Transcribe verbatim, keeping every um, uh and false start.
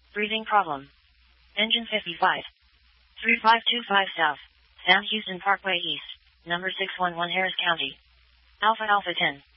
Breathing problem. Engine fifty-five. three five two five South. Sam Houston Parkway East. Number six one one Harris County. Alpha Alpha ten.